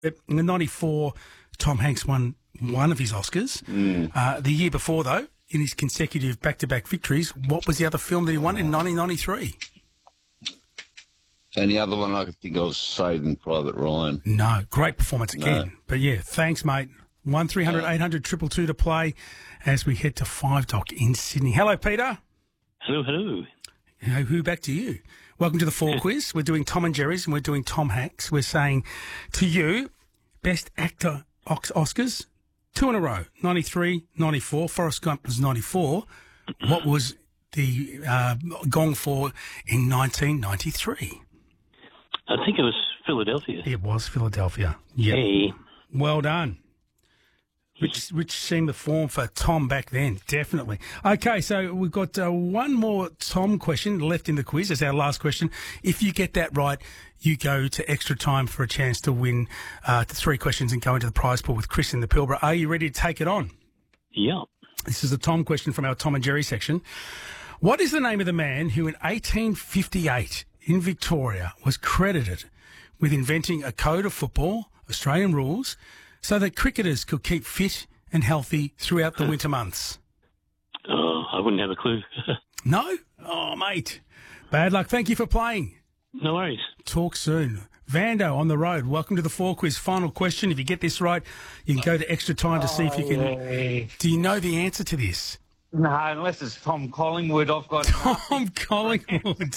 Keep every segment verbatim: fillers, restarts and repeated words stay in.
In the ninety-four, Tom Hanks won one of his Oscars. Mm. Uh, the year before, though, in his consecutive back-to-back victories, what was the other film that he won in nineteen ninety-three? And the other one I could think of was Saving Private Ryan. No, great performance again. No. But yeah, thanks, mate. one three hundred eight hundred two two two to play as we head to Five Dock in Sydney. Hello, Peter. Hello, hello. Hey, who back to you? Welcome to the Four Quiz. We're doing Tom and Jerry's and we're doing Tom Hanks. We're saying to you, Best Actor Oscars, two in a row, ninety-three, ninety-four. Forrest Gump was ninety-four. What was the uh, gong for in nineteen ninety-three? I think it was Philadelphia. It was Philadelphia. Yeah. Hey. Well done. Which, which seemed the form for Tom back then, definitely. Okay, so we've got uh, one more Tom question left in the quiz. That's our last question. If you get that right, you go to extra time for a chance to win uh, the three questions and go into the prize pool with Chris in the Pilbara. Are you ready to take it on? Yeah. This is a Tom question from our Tom and Jerry section. What is the name of the man who in eighteen fifty-eight in Victoria was credited with inventing a code of football, Australian rules, so that cricketers could keep fit and healthy throughout the winter months? Oh, I wouldn't have a clue. No? Oh, mate. Bad luck. Thank you for playing. No worries. Talk soon. Vando on the road. Welcome to the Four Quiz. Final question. If you get this right, you can go to extra time to see if you can... Do you know the answer to this? No, unless it's Tom Collingwood, I've got... Tom Collingwood.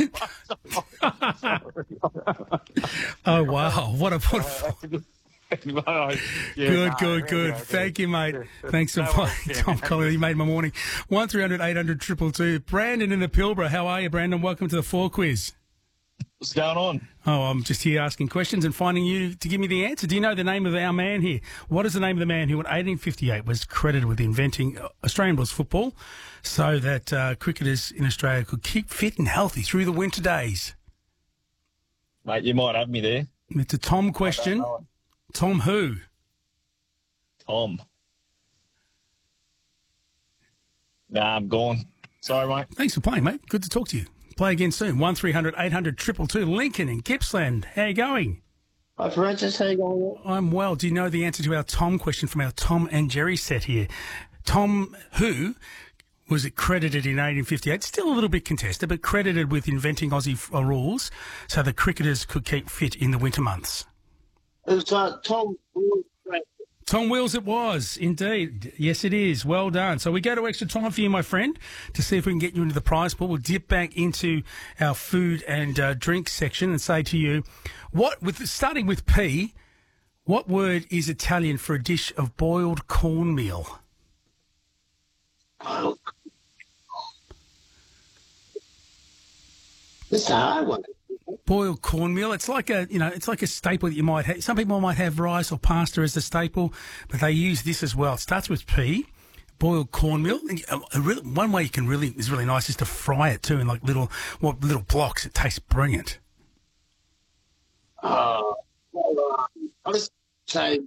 Oh, wow. What a... What a yeah, good, no, good, yeah, good. yeah, Thank yeah. you, mate. Yeah. Thanks for No playing, worries, Tom yeah. Collingwood. You made my morning. one three hundred eight hundred two two two. Brandon in the Pilbara. How are you, Brandon? Welcome to the Four Quiz. What's going on? Oh, I'm just here asking questions and finding you to give me the answer. Do you know the name of our man here? What is the name of the man who in eighteen fifty-eight was credited with inventing Australian rules football so that uh, cricketers in Australia could keep fit and healthy through the winter days? Mate, you might have me there. It's a Tom question. Tom who? Tom. Nah, I'm gone. Sorry, mate. Thanks for playing, mate. Good to talk to you. Play again soon. one three hundred eight hundred two two two. Lincoln in Gippsland. How you going? Hi, Francis. How you going? I'm well. Do you know the answer to our Tom question from our Tom and Jerry set here? Tom who was it credited in eighteen fifty-eight? Still a little bit contested, but credited with inventing Aussie f- uh, rules so that cricketers could keep fit in the winter months. It was uh, Tom. Tom Wills it was, indeed. Yes, it is. Well done. So we go to extra time for you, my friend, to see if we can get you into the prize pool. We'll dip back into our food and uh, drink section and say to you, what with starting with P, what word is Italian for a dish of boiled cornmeal? Oh. This is a hard one. Boiled cornmeal. It's like a, you know, it's like a staple that you might have. Some people might have rice or pasta as a staple, but they use this as well. It starts with P, boiled cornmeal. And a, a really, one way you can really is really nice is to fry it too in like little, well, little blocks. It tastes brilliant. Uh, well, uh, I'll just say,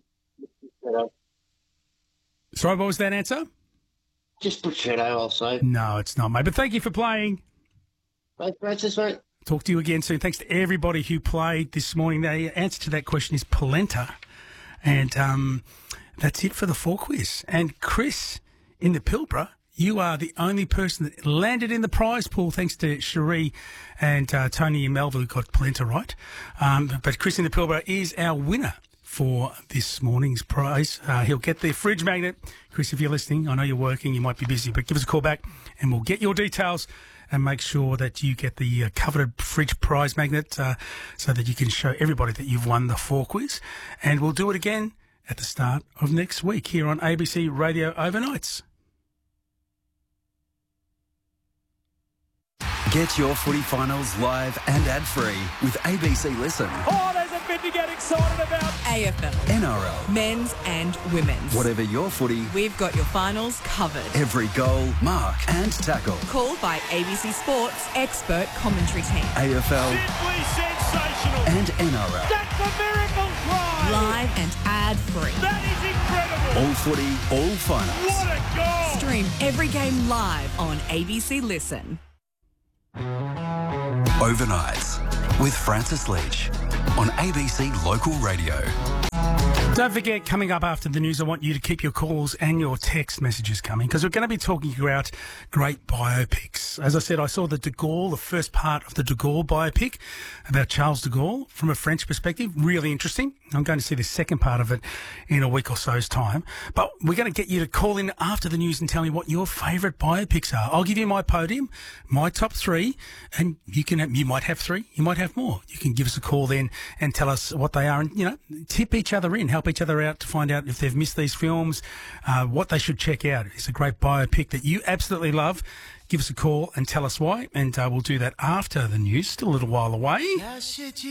Sorry, what was that answer? just prosciutto, I'll say. No, it's not, mate. But thank you for playing. Thanks, Francis, mate. Talk to you again soon. Thanks to everybody who played this morning. The answer to that question is polenta. And um, that's it for the Four Quiz. And Chris in the Pilbara, you are the only person that landed in the prize pool, thanks to Cherie and uh, Tony in Melville who got polenta right. Um, but Chris in the Pilbara is our winner for this morning's prize. Uh, he'll get the fridge magnet. Chris, if you're listening, I know you're working, you might be busy, but give us a call back and we'll get your details and make sure that you get the uh, coveted fridge prize magnet uh, so that you can show everybody that you've won the Four Quiz. And we'll do it again at the start of next week here on A B C Radio Overnights. Get your footy finals live and ad-free with A B C Listen. Oh, there's a bit to get excited about. A F L, N R L. men's and women's. Whatever your footy, We've got your finals covered. every goal, mark and tackle. Called by A B C Sports expert commentary team. A F L Simply sensational. and N R L. That's a miracle try. Live and ad-free. That is incredible. All footy, all finals. What a goal. Stream every game live on A B C Listen. Overnights with Francis Leach on A B C Local Radio. Don't forget, coming up after the news, I want you to keep your calls and your text messages coming because we're going to be talking about great biopics. As I said, I saw the De Gaulle, the first part of the De Gaulle biopic about Charles de Gaulle from a French perspective. Really interesting. I'm going to see the second part of it in a week or so's time. But we're going to get you to call in after the news and tell me what your favourite biopics are. I'll give you my podium, my top three, and you can have, you might have three, you might have more. You can give us a call then and tell us what they are and, you know, tip each other in, help each other out to find out if they've missed these films, uh, what they should check out. It's a great biopic that you absolutely love. Give us a call and tell us why, and uh, we'll do that after the news. Still a little while away.